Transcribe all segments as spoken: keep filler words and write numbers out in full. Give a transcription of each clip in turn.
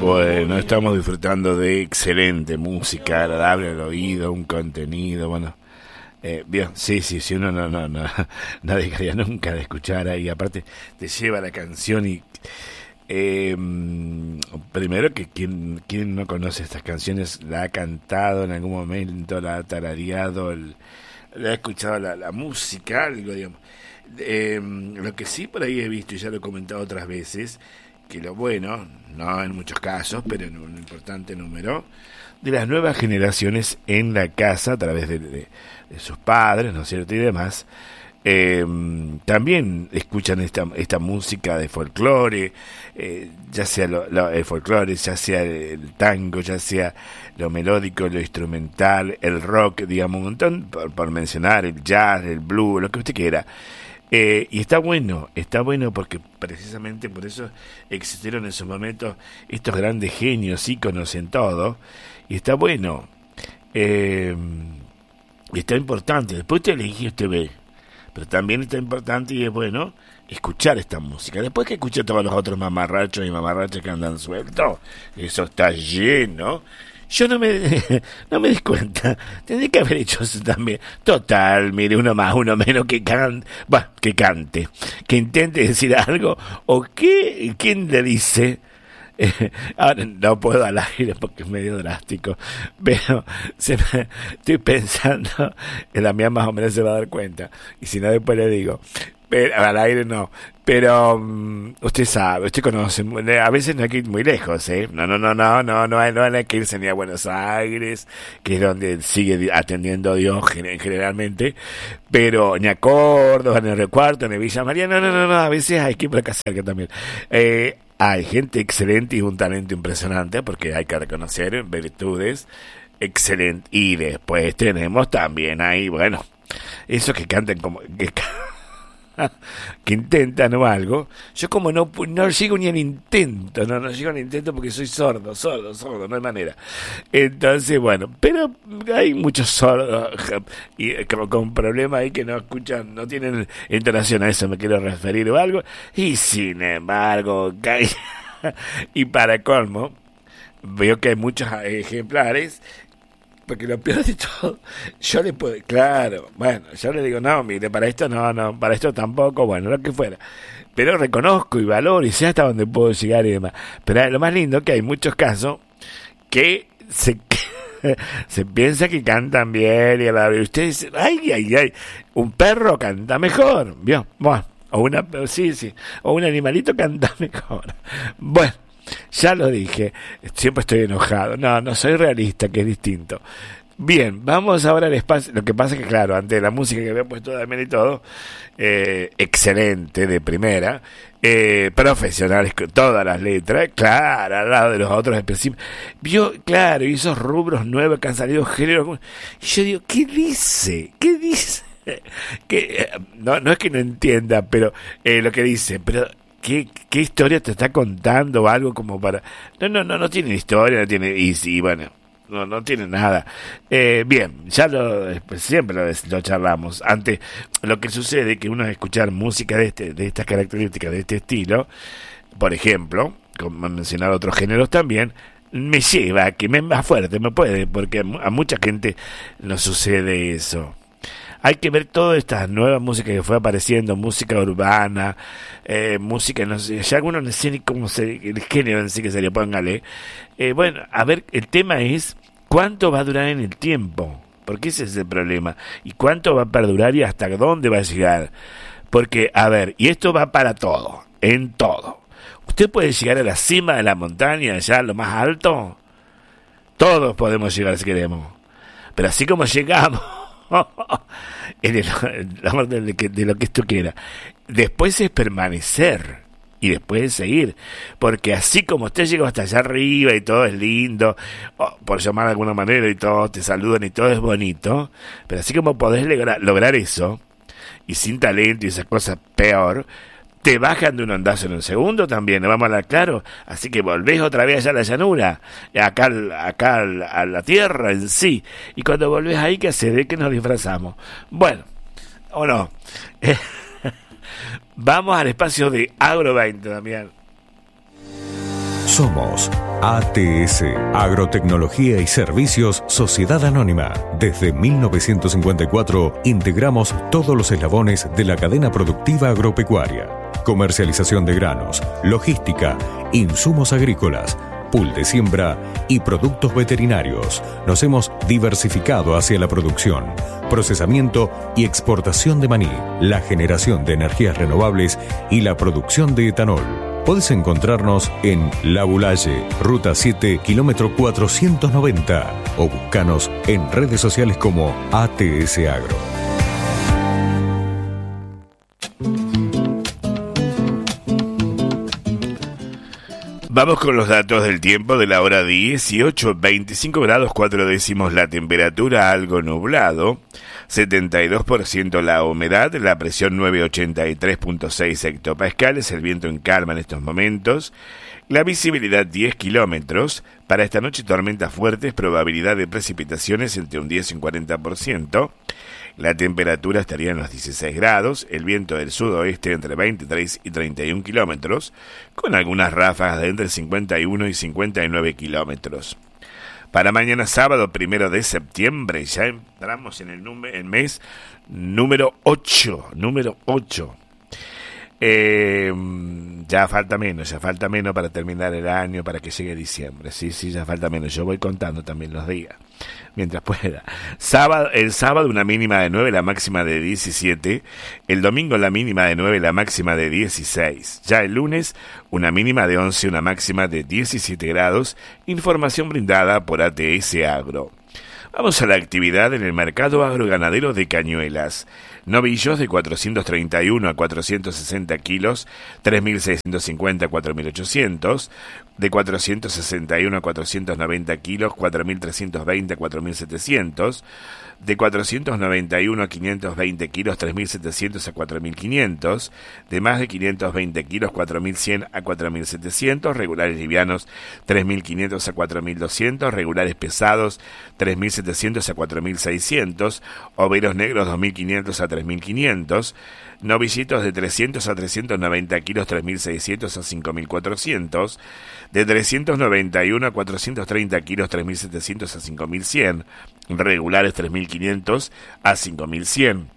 Bueno, estamos disfrutando de excelente música, agradable al oído, un contenido, bueno, eh, bien, sí, sí, sí, uno no, no, no, no dejaría nunca de escuchar ahí, aparte te lleva la canción y, eh, primero que quien, quien no conoce estas canciones la ha cantado en algún momento, la ha tarareado, el, la ha escuchado la, la música, algo, digamos. Eh, lo que sí por ahí he visto y ya lo he comentado otras veces, que lo bueno, no en muchos casos, pero en un importante número, de las nuevas generaciones en la casa, a través de, de, de sus padres, ¿no es cierto?, y demás, eh, también escuchan esta, esta música de folclore, eh, ya sea lo, lo, el folclore, ya sea el tango, ya sea lo melódico, lo instrumental, el rock, digamos, un montón, por, por mencionar, el jazz, el blues, lo que usted quiera. Eh, y está bueno, está bueno porque precisamente por eso existieron en su momento estos grandes genios, íconos en todo, y está bueno, eh, y está importante. Después te elegí, usted ve, pero también está importante y es bueno escuchar esta música. Después que escuche todos los otros mamarrachos y mamarrachos que andan sueltos, eso está lleno. Yo no me no me di cuenta. Tendría que haber hecho eso también. Total, mire, uno más, uno menos que cante, bah, que cante, que intente decir algo, o que, ¿quién le dice? Eh, ahora no puedo al aire porque es medio drástico, pero se me, estoy pensando, que la mía más o menos se va a dar cuenta, y si no después le digo. Pero, al aire no, pero um, usted sabe, usted conoce, a veces no hay que ir muy lejos, ¿eh? No, no, no, no, no, no hay, no hay que irse ni a Buenos Aires, que es donde sigue atendiendo a Dios generalmente, pero ni a Córdoba, ni a Río Cuarto, ni a Villa María, no, no, no, no, a veces hay que ir por acá cerca también. Eh, hay gente excelente y un talento impresionante, porque hay que reconocer virtudes excelentes, y después tenemos también ahí, bueno, esos que canten como... que que intentan o algo. Yo como no no llego ni al intento, no no llego al intento porque soy sordo, sordo, sordo, no hay manera. Entonces, bueno, pero hay muchos sordos y como con problemas ahí que no escuchan, no tienen entonación, a eso me quiero referir o algo, y sin embargo, y para colmo, veo que hay muchos ejemplares. Porque lo peor de todo, yo le puedo, claro, bueno, yo le digo, no, mire, para esto no, no, para esto tampoco, bueno, lo que fuera. Pero reconozco y valoro y sé hasta dónde puedo llegar y demás. Pero lo más lindo que hay muchos casos que se, se piensa que cantan bien y a la vez ustedes dicen, ay, ay, ay, un perro canta mejor, ¿vio? Bueno, o una, sí, sí, o un animalito canta mejor. Bueno. Ya lo dije, siempre estoy enojado. No, no soy realista, que es distinto. Bien, vamos ahora al espacio. Lo que pasa es que, claro, ante la música que había puesto también y todo, eh, excelente, de primera, eh, profesionales con todas las letras, claro, al lado de los otros específicos. Vio, claro, y esos rubros nuevos que han salido géneros. Y yo digo, ¿qué dice? ¿Qué dice? Que, eh, no, no es que no entienda, pero eh, lo que dice, pero. ¿Qué, ¿Qué historia te está contando o algo como para...? No, no, no, no tiene historia, no tiene... Y sí, bueno, no, no tiene nada. Eh, bien, ya lo... Siempre lo, lo charlamos. Ante lo que sucede, que uno escuchar música de este de estas características, de este estilo, por ejemplo, como mencionar otros géneros también, me lleva a que me más fuerte, me puede, porque a mucha gente no sucede eso. Hay que ver toda esta nueva música que fue apareciendo, música urbana, eh, música, no sé, ya algunos no sé ni cómo se, el género en sí que sería, póngale. Eh, bueno, a ver, el tema es cuánto va a durar en el tiempo, porque ese es el problema, y cuánto va a perdurar y hasta dónde va a llegar. Porque, a ver, y esto va para todo, en todo. Usted puede llegar a la cima de la montaña, allá a lo más alto, todos podemos llegar si queremos, pero así como llegamos, en el, el orden de, que, de lo que esto quiera, después es permanecer y después es seguir, porque así como usted llegó hasta allá arriba y todo es lindo, oh, por llamar de alguna manera, y todos te saludan y todo es bonito, pero así como podés lograr, lograr eso y sin talento y esas cosas peor, te bajan de un ondazo en un segundo también, vamos a hablar claro. Así que volvés otra vez allá a la llanura, acá, acá a la tierra en sí. Y cuando volvés ahí, ¿qué haces? ¿De qué nos disfrazamos? Bueno, o no. Vamos al espacio de Agro veinte, Damián. Somos A T S, Agrotecnología y Servicios Sociedad Anónima. Desde mil novecientos cincuenta y cuatro integramos todos los eslabones de la cadena productiva agropecuaria. Comercialización de granos, logística, insumos agrícolas, pool de siembra y productos veterinarios. Nos hemos diversificado hacia la producción, procesamiento y exportación de maní, la generación de energías renovables y la producción de etanol. Podés encontrarnos en La Bulaye, Ruta siete, kilómetro cuatrocientos noventa, o buscanos en redes sociales como A T S Agro. Vamos con los datos del tiempo de la hora dieciocho, veinticinco grados cuatro décimos la temperatura, algo nublado, setenta y dos por ciento la humedad, la presión novecientos ochenta y tres punto seis hectopascales, el viento en calma en estos momentos, la visibilidad diez kilómetros, para esta noche tormentas fuertes, probabilidad de precipitaciones entre un diez y un cuarenta por ciento, la temperatura estaría en los dieciséis grados, el viento del sudoeste entre veintitrés y treinta y un kilómetros, con algunas ráfagas de entre cincuenta y uno y cincuenta y nueve kilómetros. Para mañana sábado, primero de septiembre, ya entramos en el, número, el mes número ocho, número ocho. Eh, ya falta menos, ya falta menos para terminar el año, para que llegue diciembre. Sí, sí, ya falta menos. Yo voy contando también los días, mientras pueda. Sábado, el sábado una mínima de nueve, la máxima de diecisiete. El domingo la mínima de nueve, la máxima de dieciséis. Ya el lunes una mínima de once, una máxima de diecisiete grados. Información brindada por A T S Agro. Vamos a la actividad en el mercado agroganadero de Cañuelas. Novillos de cuatrocientos treinta y uno a cuatrocientos sesenta kilos, tres mil seiscientos cincuenta a cuatro mil ochocientos. De cuatrocientos sesenta y uno a cuatrocientos noventa kilos, cuatro mil trescientos veinte a cuatro mil setecientos. De cuatrocientos noventa y uno a quinientos veinte kilos, tres mil setecientos a cuatro mil quinientos. De más de quinientos veinte kilos, cuatro mil cien a cuatro mil setecientos. Regulares livianos, tres mil quinientos a cuatro mil doscientos. Regulares pesados, tres mil setecientos a cuatro mil seiscientos. Overos negros, dos mil quinientos a tres mil quinientos. Novillitos de trescientos a trescientos noventa kilos, tres mil seiscientos a cinco mil cuatrocientos. De trescientos noventa y uno a cuatrocientos treinta kilos, tres mil setecientos a cinco mil cien. Regulares tres mil quinientos a cinco mil cien.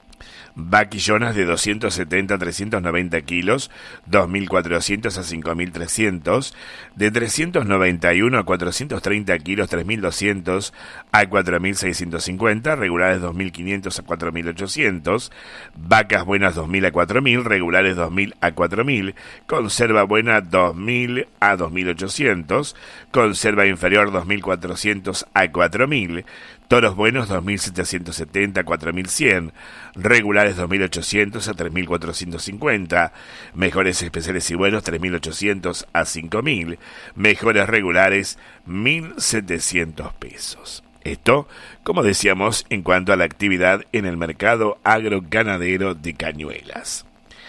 Vaquillonas de doscientos setenta a trescientos noventa kilos, dos mil cuatrocientos a cinco mil trescientos. De trescientos noventa y uno a cuatrocientos treinta kilos, tres mil doscientos a cuatro mil seiscientos cincuenta. Regulares dos mil quinientos a cuatro mil ochocientos. Vacas buenas dos mil a cuatro mil. Regulares dos mil a cuatro mil. Conserva buena dos mil a dos mil ochocientos. Conserva inferior dos mil cuatrocientos a cuatro mil. Toros buenos dos mil setecientos setenta a cuatro mil cien. Regulares dos mil ochocientos a tres mil cuatrocientos cincuenta. Mejores especiales y buenos tres mil ochocientos a cinco mil. Mejores regulares mil setecientos pesos. Esto, como decíamos, en cuanto a la actividad en el mercado agroganadero de Cañuelas.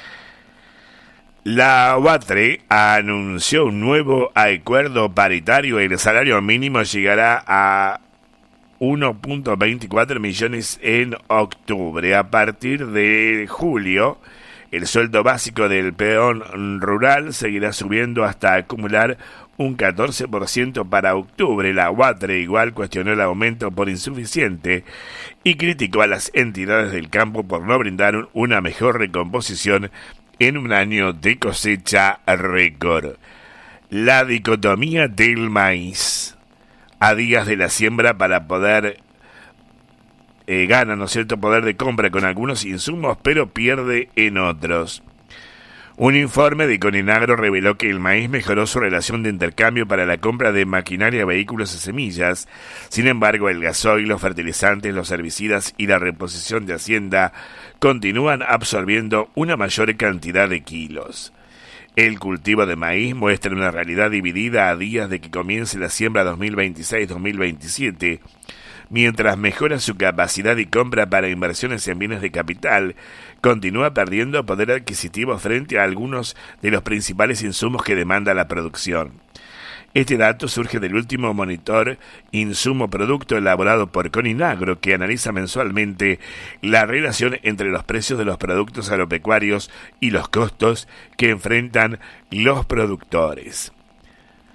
La UATRE anunció un nuevo acuerdo paritario. El salario mínimo llegará a uno punto veinticuatro millones en octubre. A partir de julio, el sueldo básico del peón rural seguirá subiendo hasta acumular un catorce por ciento para octubre. La UATRE igual cuestionó el aumento por insuficiente y criticó a las entidades del campo por no brindar una mejor recomposición en un año de cosecha récord. La dicotomía del maíz. A días de la siembra para poder eh, gana, ¿no es cierto?, poder de compra con algunos insumos, pero pierde en otros. Un informe de Coninagro reveló que el maíz mejoró su relación de intercambio para la compra de maquinaria, vehículos y semillas. Sin embargo, el gasoil, los fertilizantes, los herbicidas y la reposición de hacienda continúan absorbiendo una mayor cantidad de kilos. El cultivo de maíz muestra una realidad dividida a días de que comience la siembra dos mil veintiséis dos mil veintisiete. Mientras mejora su capacidad de compra para inversiones en bienes de capital, continúa perdiendo poder adquisitivo frente a algunos de los principales insumos que demanda la producción. Este dato surge del último monitor insumo-producto elaborado por Coninagro, que analiza mensualmente la relación entre los precios de los productos agropecuarios y los costos que enfrentan los productores.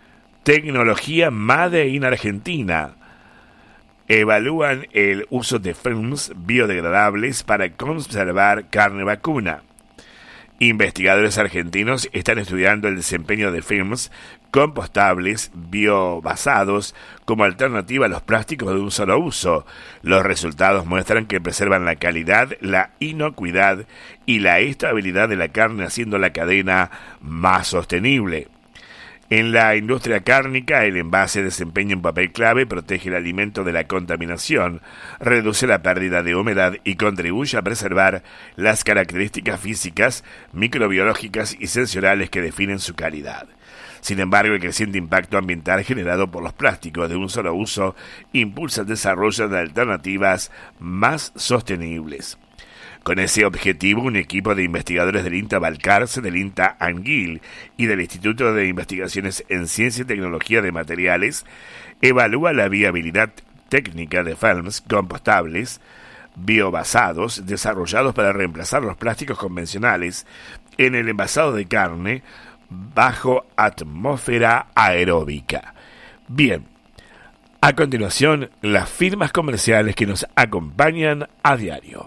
Tecnología Made in Argentina. Evalúan el uso de films biodegradables para conservar carne vacuna. Investigadores argentinos están estudiando el desempeño de films compostables biobasados como alternativa a los plásticos de un solo uso. Los resultados muestran que preservan la calidad, la inocuidad y la estabilidad de la carne, haciendo la cadena más sostenible. En la industria cárnica, el envase desempeña un papel clave, protege el alimento de la contaminación, reduce la pérdida de humedad y contribuye a preservar las características físicas, microbiológicas y sensoriales que definen su calidad. Sin embargo, el creciente impacto ambiental generado por los plásticos de un solo uso impulsa el desarrollo de alternativas más sostenibles. Con ese objetivo, un equipo de investigadores del INTA Balcarce, del INTA Anguil y del Instituto de Investigaciones en Ciencia y Tecnología de Materiales evalúa la viabilidad técnica de films compostables biobasados desarrollados para reemplazar los plásticos convencionales en el envasado de carne bajo atmósfera aeróbica. Bien, a continuación, las firmas comerciales que nos acompañan a diario.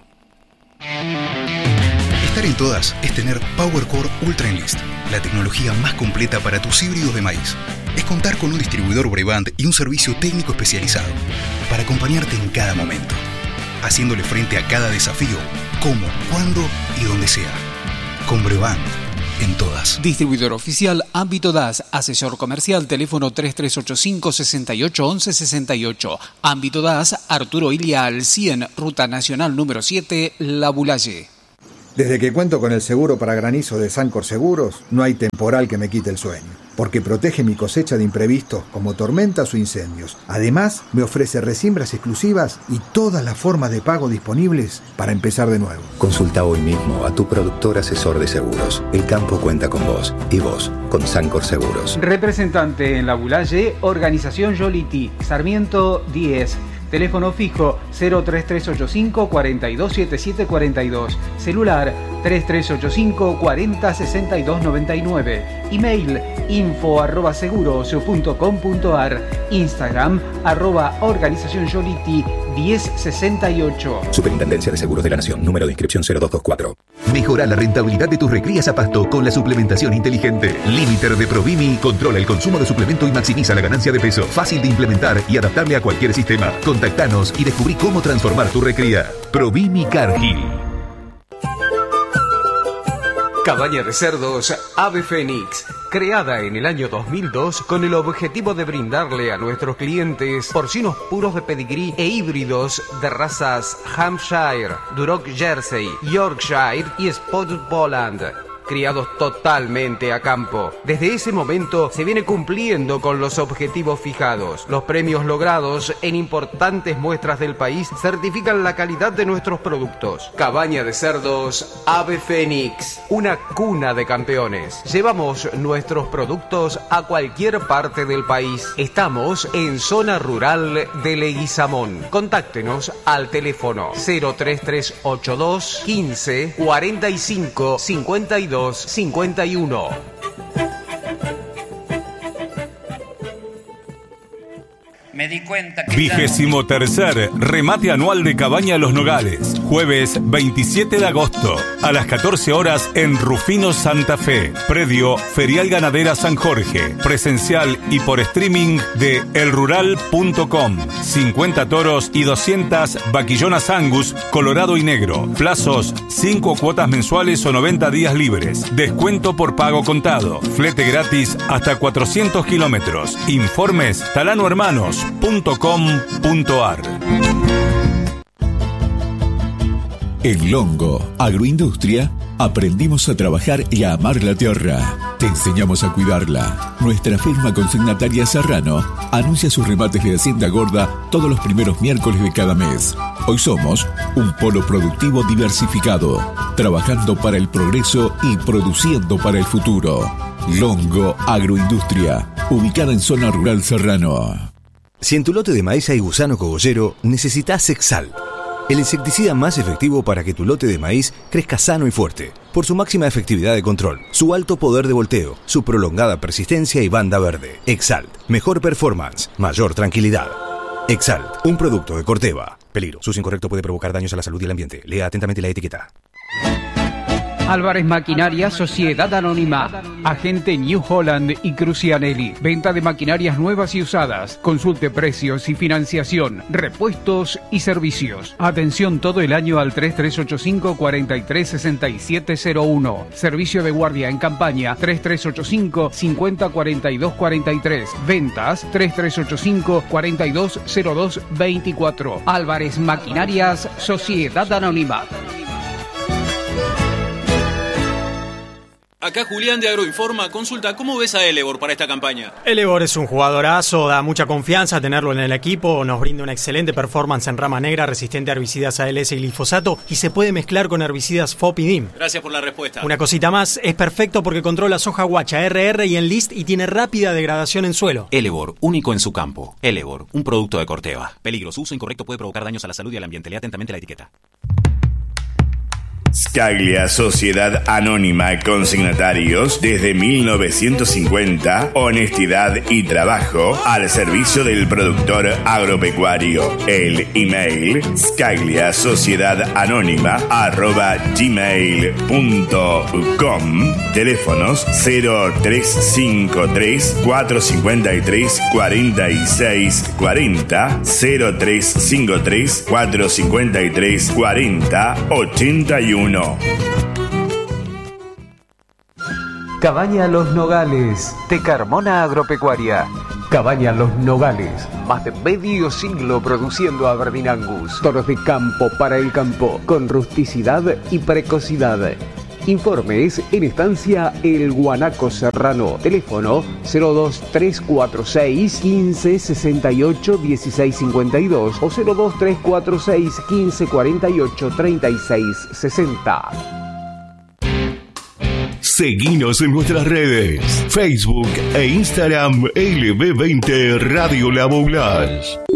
Estar en todas es tener PowerCore Ultra Enlist, la tecnología más completa para tus híbridos de maíz. Es contar con un distribuidor Brevant y un servicio técnico especializado para acompañarte en cada momento, haciéndole frente a cada desafío, cómo, cuándo y donde sea. Con Brevant, en todas. Distribuidor oficial Ámbito D A S, asesor comercial, teléfono tres tres ocho cinco, seis ocho uno uno seis ocho. Ámbito D A S, Arturo Ilia al cien, Ruta Nacional número siete, La Bulaye. Desde que cuento con el seguro para granizo de Sancor Seguros, no hay temporal que me quite el sueño, porque protege mi cosecha de imprevistos como tormentas o incendios. Además, me ofrece resiembras exclusivas y todas las formas de pago disponibles para empezar de nuevo. Consulta hoy mismo a tu productor asesor de seguros. El campo cuenta con vos y vos con Sancor Seguros. Representante en La Bulaye, Organización Yoliti, Sarmiento diez. Teléfono fijo cero tres tres ocho cinco, cuatro dos siete siete cuatro dos. Celular tres tres ocho cinco, cuatro cero, seis dos nueve nueve. Email info arroba seguros punto com punto ar. Instagram arroba organización Yoliti diez sesenta y ocho. Superintendencia de Seguros de la Nación. Número de inscripción cero dos dos cuatro. Mejora la rentabilidad de tus recrías a pasto con la suplementación inteligente. Limiter de Provimi controla el consumo de suplemento y maximiza la ganancia de peso. Fácil de implementar y adaptable a cualquier sistema. Contactanos y descubrí cómo transformar tu recría. Provimi Cargill. Cabaña de cerdos Ave Fénix, creada en el año dos mil dos con el objetivo de brindarle a nuestros clientes porcinos puros de pedigrí e híbridos de razas Hampshire, Duroc Jersey, Yorkshire y Spotted Poland, criados totalmente a campo. Desde ese momento se viene cumpliendo con los objetivos fijados. Los premios logrados en importantes muestras del país certifican la calidad de nuestros productos. Cabaña de cerdos Ave Fénix, una cuna de campeones. Llevamos nuestros productos a cualquier parte del país. Estamos en zona rural de Leguizamón. Contáctenos al teléfono cero tres tres ocho dos, quince, cuarenta y cinco, cincuenta y dos cincuenta y uno. Me di cuenta que... Vigésimo tercer remate anual de Cabaña Los Nogales. Jueves veintisiete de agosto a las catorce horas en Rufino Santa Fe. Predio Ferial Ganadera San Jorge. Presencial y por streaming de el rural punto com. cincuenta toros y doscientas vaquillonas Angus, colorado y negro. Plazos cinco cuotas mensuales o noventa días libres. Descuento por pago contado. Flete gratis hasta cuatrocientos kilómetros. Informes talano hermanos punto com punto ar. En Longo Agroindustria aprendimos a trabajar y a amar la tierra. Te enseñamos a cuidarla. Nuestra firma consignataria Serrano anuncia sus remates de Hacienda Gorda todos los primeros miércoles de cada mes. Hoy somos un polo productivo diversificado, trabajando para el progreso y produciendo para el futuro. Longo Agroindustria, ubicada en zona rural Serrano. Si en tu lote de maíz hay gusano cogollero, necesitas Exal. el insecticida más efectivo para que tu lote de maíz crezca sano y fuerte. Por su máxima efectividad de control, su alto poder de volteo, su prolongada persistencia y banda verde. Exalt, mejor performance, mayor tranquilidad. Exalt, un producto de Corteva. Peligro, su uso incorrecto puede provocar daños a la salud y el ambiente. Lea atentamente la etiqueta. Álvarez Maquinaria, Sociedad Anónima, Agente New Holland y Crucianelli. Venta de maquinarias nuevas y usadas. Consulte precios y financiación, repuestos y servicios. Atención todo el año al tres tres ocho cinco, cuatro tres seis siete cero uno. Servicio de guardia en campaña tres tres ocho cinco, cinco cero cuatro dos cuatro tres. Ventas tres tres ocho cinco, cuatro dos cero dos veinticuatro. Álvarez Maquinarias, Sociedad Anónima. Acá Julián de Agroinforma. Consulta, ¿cómo ves a Elevor para esta campaña? Elevor es un jugadorazo, da mucha confianza tenerlo en el equipo, nos brinda una excelente performance en rama negra, resistente a herbicidas A L S y glifosato, y se puede mezclar con herbicidas F O P y D I M. Gracias por la respuesta. Una cosita más, es perfecto porque controla soja guacha, R R y Enlist y tiene rápida degradación en suelo. Elevor, único en su campo. Elevor, un producto de Corteva. Peligro, su uso incorrecto puede provocar daños a la salud y al ambiente. Lea atentamente la etiqueta. Scaglia, Sociedad Anónima, consignatarios desde mil novecientos cincuenta, honestidad y trabajo al servicio del productor agropecuario. El email scaglia sociedad anónima arroba gmail punto com. Teléfonos cero tres cinco tres, cuatro cinco tres, cuatro seis cuatro cero, cero tres cinco tres, cuatro cinco tres, cuatro cero, ochenta y uno. Cabaña Los Nogales, de Carmona Agropecuaria. Cabaña Los Nogales, más de medio siglo produciendo Aberdeen Angus. Toros de campo para el campo, con rusticidad y precocidad. Informes en Estancia El Guanaco Serrano. Teléfono cero dos tres cuatro seis, quince sesenta y ocho, dieciséis cincuenta y dos o cero dos tres cuatro seis, quince cuarenta y ocho, treinta y seis sesenta. Seguinos en nuestras redes, Facebook e Instagram L B veinte Radio La Boulage.